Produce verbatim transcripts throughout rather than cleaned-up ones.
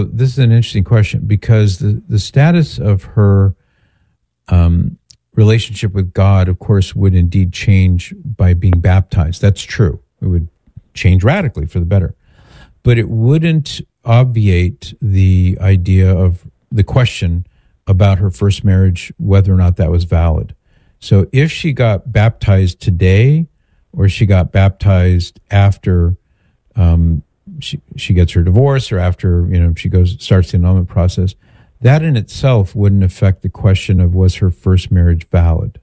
This is an interesting question because the, the status of her um, relationship with God, of course, would indeed change by being baptized. That's true. It would change radically for the better. But it wouldn't obviate the idea of the question about her first marriage, whether or not that was valid. So if she got baptized today or she got baptized after um, she she gets her divorce or after, you know, she goes starts the annulment process, that in itself wouldn't affect the question of was her first marriage valid.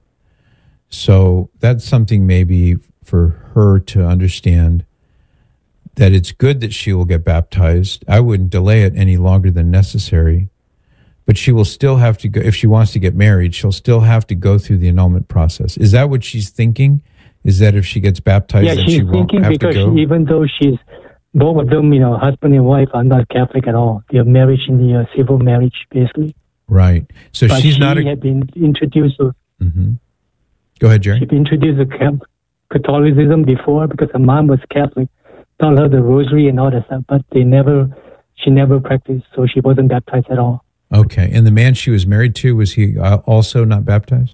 So that's something maybe for her to understand, that it's good that she will get baptized. I wouldn't delay it any longer than necessary, but she will still have to go, if she wants to get married, she'll still have to go through the annulment process. Is that what she's thinking? Is that if she gets baptized, yeah, then she's she won't thinking have to because go? she, even though she's, both of them, you know, husband and wife are not Catholic at all. They're married in the uh, civil marriage, basically. Right. So but she's she not a... had been introduced to... Mm-hmm. Go ahead, Jerry. She'd been introduced to Catholicism before because her mom was Catholic, taught her the rosary and all that stuff, but they never, she never practiced, so she wasn't baptized at all. Okay. And the man she was married to, was he also not baptized?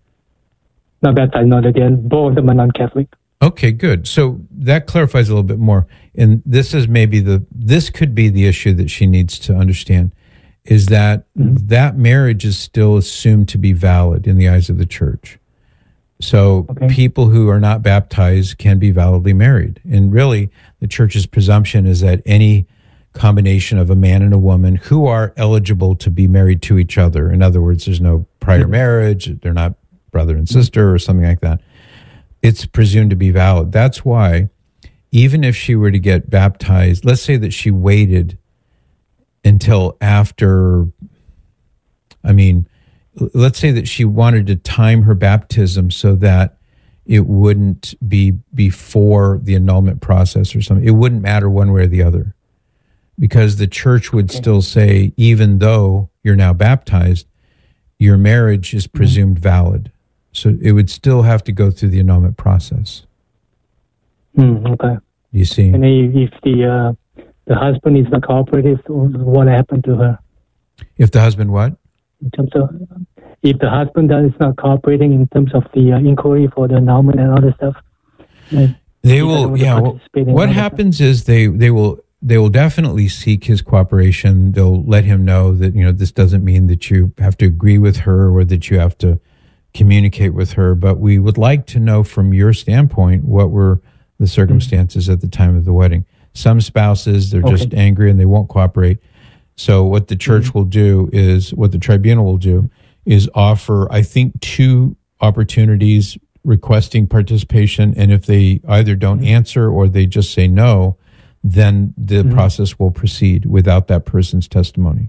Not baptized, not again. Both of them are non-Catholic. Okay, good. So that clarifies a little bit more. And this is maybe the, this could be the issue that she needs to understand, is that mm-hmm. that marriage is still assumed to be valid in the eyes of the church. So okay. people who are not baptized can be validly married. And really, the church's presumption is that any combination of a man and a woman who are eligible to be married to each other, in other words, there's no prior mm-hmm. marriage, they're not brother and sister mm-hmm. or something like that, it's presumed to be valid. That's why, even if she were to get baptized, let's say that she waited until after, I mean, let's say that she wanted to time her baptism so that it wouldn't be before the annulment process or something. It wouldn't matter one way or the other, because the church would okay. still say, even though you're now baptized, your marriage is presumed mm-hmm. valid. So it would still have to go through the annulment process. Mm, okay. You see? And if the uh, the husband is not cooperative, what happened to her? If the husband what? In terms of, if the husband is not cooperating in terms of the uh, inquiry for the annulment and other stuff, like, they will. Yeah. Well, what happens stuff. is they they will they will definitely seek his cooperation. They'll let him know that, you know, this doesn't mean that you have to agree with her or that you have to communicate with her, but we would like to know from your standpoint what were the circumstances mm-hmm. at the time of the wedding. Some spouses, they're okay. just angry and they won't cooperate. So what the church mm-hmm. will do is, what the tribunal will do is offer, I think, two opportunities requesting participation. And if they either don't mm-hmm. answer or they just say no, then the mm-hmm. process will proceed without that person's testimony.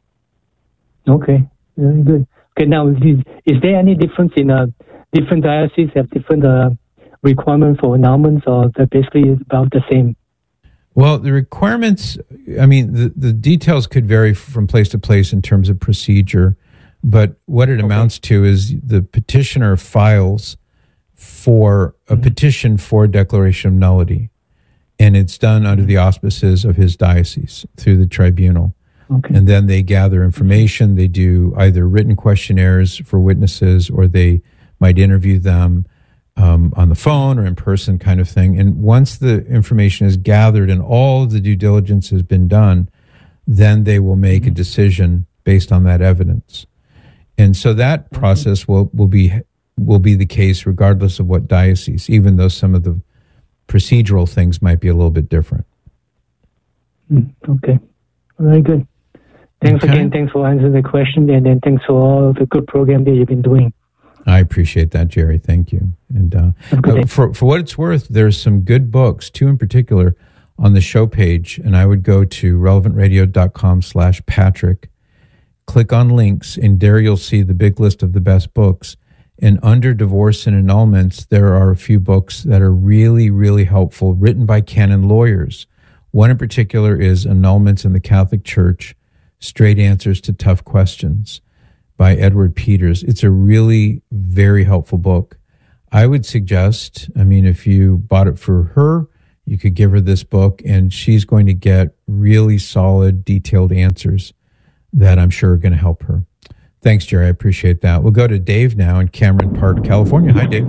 Okay, very good. Okay, now, is, is there any difference in uh, different dioceses have different uh, requirements for annulments, or that basically is about the same? Well, the requirements, I mean, the, the details could vary from place to place in terms of procedure, but what it okay. amounts to is the petitioner files for a mm-hmm. petition for declaration of nullity, and it's done under the auspices of his diocese through the tribunal. Okay. And then they gather information. They do either written questionnaires for witnesses, or they might interview them um, on the phone or in person, kind of thing. And once the information is gathered and all the due diligence has been done, then they will make mm-hmm. a decision based on that evidence. And so that mm-hmm. process will, will be will be the case regardless of what diocese, even though some of the procedural things might be a little bit different. Mm, okay. Very good. Thanks okay. again. Thanks for answering the question, and then thanks for all the good program that you've been doing. I appreciate that, Jerry. Thank you. And uh, uh, for for what it's worth, there's some good books, two in particular, on the show page. And I would go to relevant radio dot com slash Patrick, click on links, and there you'll see the big list of the best books. And under divorce and annulments, there are a few books that are really, really helpful, written by canon lawyers. One in particular is Annulments in the Catholic Church, Straight Answers to Tough Questions by Edward Peters. It's a really very helpful book. I would suggest, I mean, if you bought it for her, you could give her this book, and she's going to get really solid, detailed answers that I'm sure are going to help her. Thanks, Jerry. I appreciate that. We'll go to Dave now in Cameron Park, California. Hi, Dave.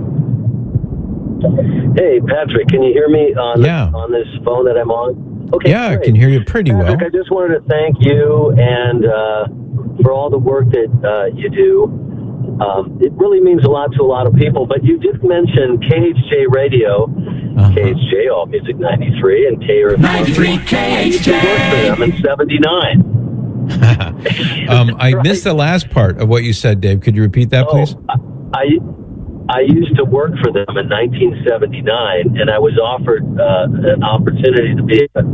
Hey, Patrick, can you hear me on, yeah. on this phone that I'm on? Okay, yeah, great. I can hear you pretty Patrick, well. I just wanted to thank you and uh, for all the work that uh, you do. Um, it really means a lot to a lot of people, but you did mention K H J Radio, uh-huh. K H J All Music ninety-three, and K R ninety-three K H J. You worked for them in seventy-nine. um, I right. missed the last part of what you said, Dave. Could you repeat that, please? Oh, I I used to work for them in nineteen seventy-nine, and I was offered uh, an opportunity to be. A,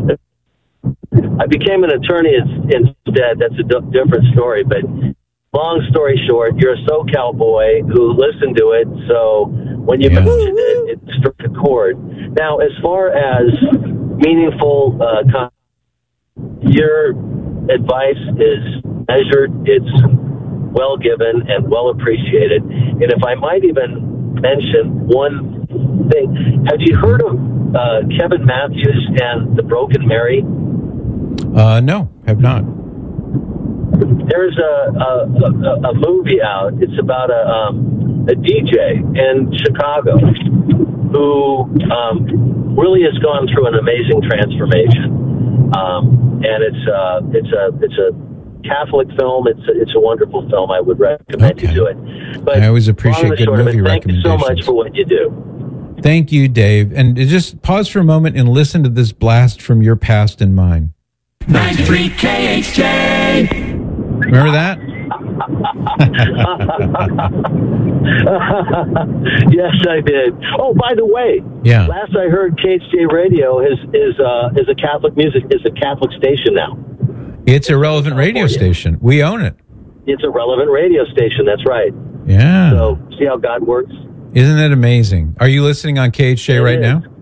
I became an attorney instead. That's a d- different story, but. Long story short, you're a SoCal boy who listened to it, so when you yeah. mentioned it, it struck a chord. Now, as far as meaningful, uh, con- your advice is measured, it's well given, and well appreciated. And if I might even mention one thing, have you heard of uh, Kevin Matthews and the Broken Mary? Uh, no, have not. There's a, a, a, a movie out. It's about a, um, a D J in Chicago who um, really has gone through an amazing transformation. Um, and it's uh, it's a it's a Catholic film. It's a, it's a wonderful film. I would recommend okay. you do it. But I always appreciate good movie it, recommendations. Thank you so much for what you do. Thank you, Dave. And just pause for a moment and listen to this blast from your past and mine. ninety-three K H J. Remember that? Yes, I did. Oh, by the way, yeah. last I heard, K H J Radio is is uh, is a Catholic music is a Catholic station now. It's a relevant radio station. We own it. It's a relevant radio station. That's right. Yeah. So see how God works. Isn't it amazing? Are you listening on K H J it right is. now?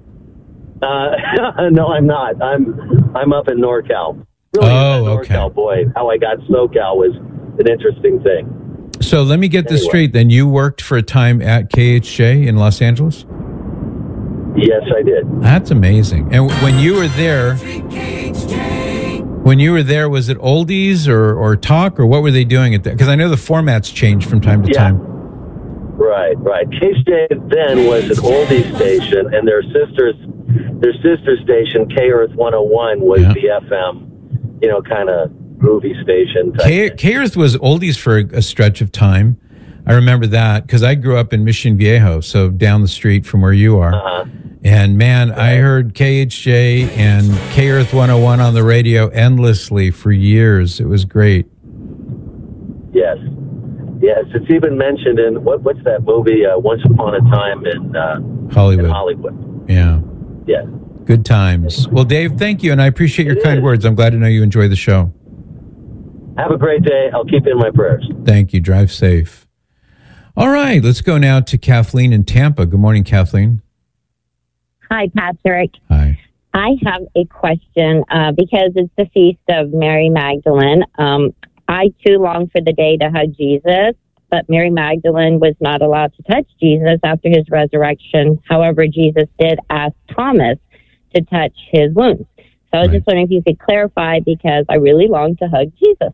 Uh, no, I'm not. I'm I'm up in NorCal. Really, oh, okay. NorCal, boy, how I got SoCal was an interesting thing. So let me get anyway. this straight. Then you worked for a time at K H J in Los Angeles? Yes, I did. That's amazing. And when you were there, when you were there, was it oldies or, or talk, or what were they doing at that? Because I know the formats change from time to yeah. time. Right, right. K H J then was an oldies station, and their sisters, their sister station, K Earth one oh one, was yeah. the F M. You know, kind of groovy station. K- K-Earth was oldies for a, a stretch of time. I remember that because I grew up in Mission Viejo, so down the street from where you are. Uh-huh. And man, right. I heard K H J and K-Earth one oh one on the radio endlessly for years. It was great. Yes. Yes, it's even mentioned in, what, what's that movie, uh, Once Upon a Time in uh, Hollywood. In Hollywood. Yeah. Yes. Good times. Well, Dave, thank you, and I appreciate your it kind is. words. I'm glad to know you enjoy the show. Have a great day. I'll keep you in my prayers. Thank you. Drive safe. All right, let's go now to Kathleen in Tampa. Good morning, Kathleen. Hi, Patrick. Hi. I have a question uh, because it's the feast of Mary Magdalene. Um, I, too, long for the day to hug Jesus, but Mary Magdalene was not allowed to touch Jesus after his resurrection. However, Jesus did ask Thomas to touch his wounds. So I was right. just wondering if you could clarify, because I really long to hug Jesus.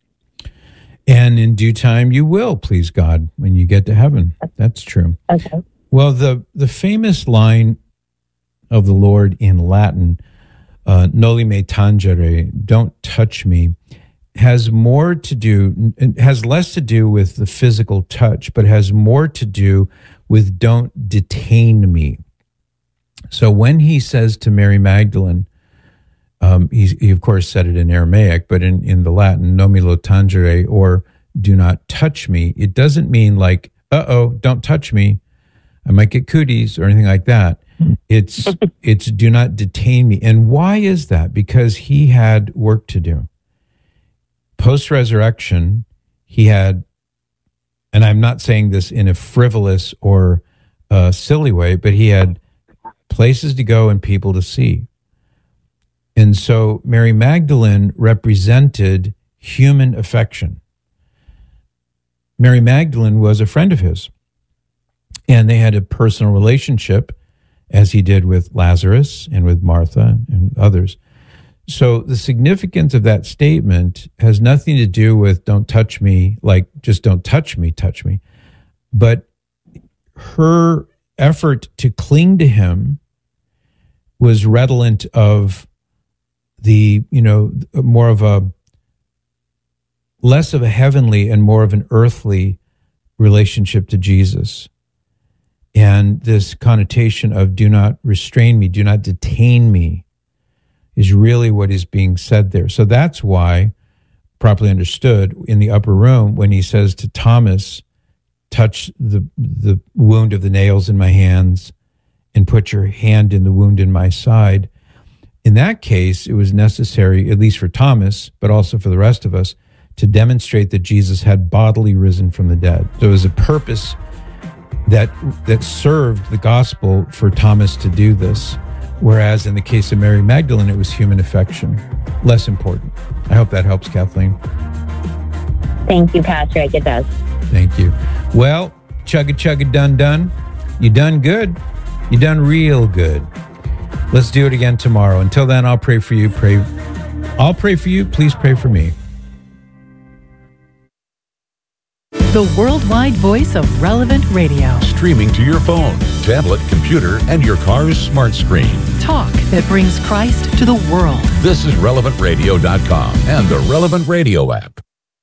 And in due time, you will, please God, when you get to heaven. That's true. Okay. Well, the, the famous line of the Lord in Latin, uh, noli me tangere, don't touch me, has more to do, it has less to do with the physical touch, but has more to do with don't detain me. So when he says to Mary Magdalene, um, he, he of course said it in Aramaic, but in, in the Latin, non me lo tangere, or do not touch me, it doesn't mean like, uh-oh, don't touch me, I might get cooties or anything like that. It's it's do not detain me. And why is that? Because he had work to do. Post-resurrection, he had, and I'm not saying this in a frivolous or uh, silly way, but he had places to go and people to see. And so Mary Magdalene represented human affection. Mary Magdalene was a friend of his, and they had a personal relationship, as he did with Lazarus and with Martha and others. So the significance of that statement has nothing to do with don't touch me, like just don't touch me, touch me. But her effort to cling to him was redolent of the, you know, more of a, less of a heavenly and more of an earthly relationship to Jesus. And this connotation of do not restrain me, do not detain me, is really what is being said there. So that's why, properly understood, in the upper room, when he says to Thomas, touch the the wound of the nails in my hands and put your hand in the wound in my side, in that case, it was necessary, at least for Thomas, but also for the rest of us, to demonstrate that Jesus had bodily risen from the dead. So it was a purpose that that served the gospel for Thomas to do this. Whereas in the case of Mary Magdalene, it was human affection, less important. I hope that helps, Kathleen. Thank you, Patrick. It does. Thank you. Well, chugga chugga done done. You done good. You done real good. Let's do it again tomorrow. Until then, I'll pray for you. Pray. I'll pray for you. Please pray for me. The worldwide voice of Relevant Radio. Streaming to your phone, tablet, computer, and your car's smart screen. Talk that brings Christ to the world. This is relevant radio dot com and the Relevant Radio app.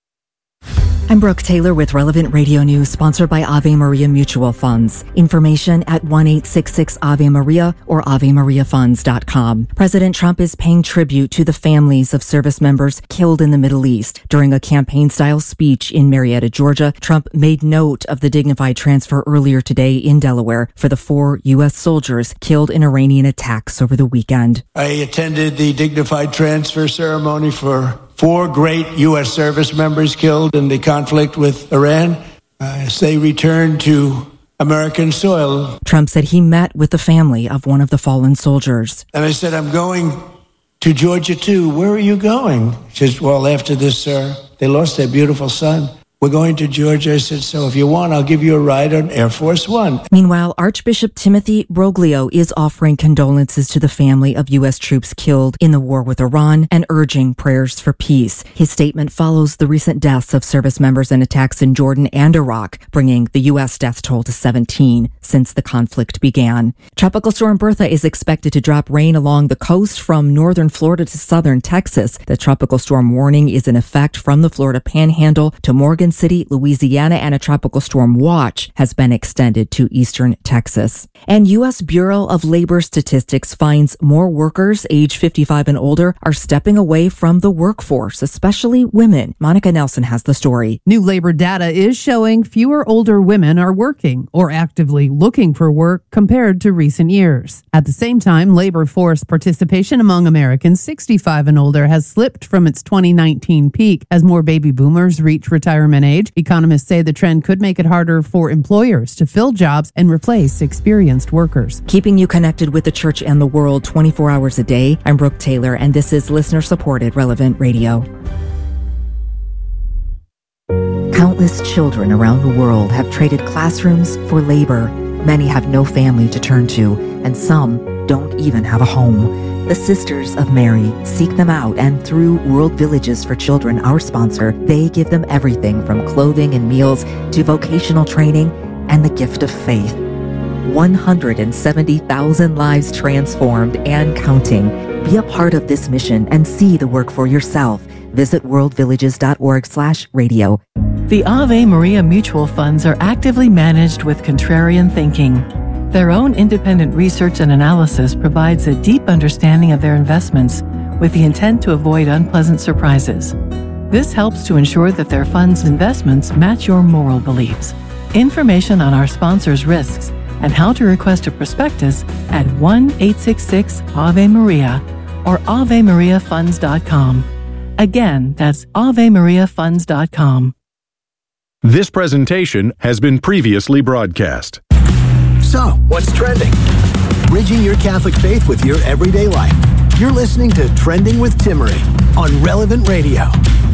I'm Brooke Taylor with Relevant Radio News, sponsored by Ave Maria Mutual Funds. Information at one eight six six Ave Maria or ave maria funds dot com. President Trump is paying tribute to the families of service members killed in the Middle East. During a campaign-style speech in Marietta, Georgia, Trump made note of the dignified transfer earlier today in Delaware for the four U S soldiers killed in Iranian attacks over the weekend. I attended the dignified transfer ceremony for four great U S service members killed in the conflict with Iran uh, as they returned to American soil. Trump said he met with the family of one of the fallen soldiers. And I said, I'm going to Georgia too. Where are you going? She says, well, after this, sir, they lost their beautiful son. We're going to Georgia. I said, so if you want, I'll give you a ride on Air Force One. Meanwhile, Archbishop Timothy Broglio is offering condolences to the family of U S troops killed in the war with Iran and urging prayers for peace. His statement follows the recent deaths of service members in attacks in Jordan and Iraq, bringing the U S death toll to seventeen since the conflict began. Tropical Storm Bertha is expected to drop rain along the coast from northern Florida to southern Texas. The tropical storm warning is in effect from the Florida Panhandle to Morgan City, Louisiana, and a tropical storm watch has been extended to eastern Texas. And U S Bureau of Labor Statistics finds more workers age fifty-five and older are stepping away from the workforce, especially women. Monica Nelson has the story. New labor data is showing fewer older women are working or actively looking for work compared to recent years. At the same time, labor force participation among Americans sixty-five and older has slipped from its twenty nineteen peak as more baby boomers reach retirement age. Economists say the trend could make it harder for employers to fill jobs and replace experienced workers. Keeping you connected with the church and the world twenty-four hours a day, I'm Brooke Taylor, and this is listener-supported Relevant Radio. Countless children around the world have traded classrooms for labor. Many have no family to turn to, and some don't even have a home. The Sisters of Mary seek them out, and through World Villages for Children, our sponsor, they give them everything from clothing and meals to vocational training and the gift of faith. one hundred seventy thousand lives transformed and counting. Be a part of this mission and see the work for yourself. Visit worldvillages.org slash radio. The Ave Maria Mutual Funds are actively managed with contrarian thinking. Their own independent research and analysis provides a deep understanding of their investments with the intent to avoid unpleasant surprises. This helps to ensure that their funds' investments match your moral beliefs. Information on our sponsors' risks and how to request a prospectus at one eight six six Ave Maria or ave maria funds dot com. Again, that's ave maria funds dot com. This presentation has been previously broadcast. So, what's trending? Bridging your Catholic faith with your everyday life. You're listening to Trending with Timmerie on Relevant Radio.